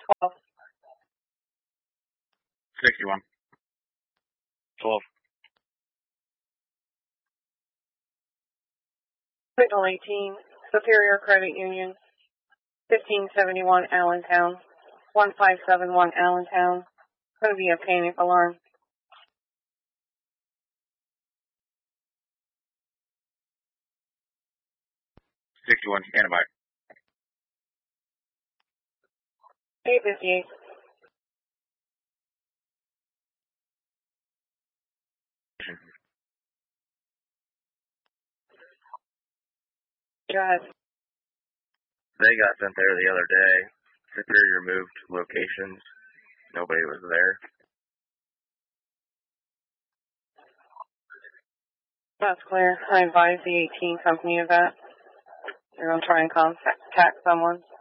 12. 61. 12. Signal 18, Superior Credit Union, 1571 Allentown, 1571 Allentown. Going to be a panic alarm. 61, stand by. 858. Go ahead. They got sent there the other day. Superior moved locations. Nobody was there. That's clear. I advise the 18 company of that. They're going to try and contact someone.